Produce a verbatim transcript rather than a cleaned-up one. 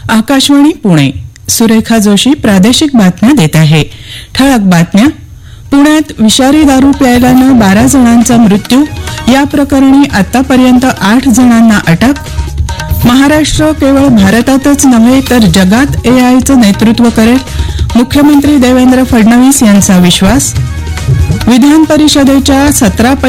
आकाशवाणी पुणे. सुरेखा जोशी प्रादेशिक बातम्या देत आहे. ठळक बातम्या. पुण्यात विषारी दारू प्यायल्यानं बारा जणांचा मृत्यू. या प्रकरणी आतापर्यंत आठ जणांना अटक. महाराष्ट्र केवळ भारतातच नव्हे तर जगात एआयचं नेतृत्व करेल. मुख्यमंत्री देवेंद्र फडणवीस यांचा विश्वास. विधान परिषदेच्या सतरा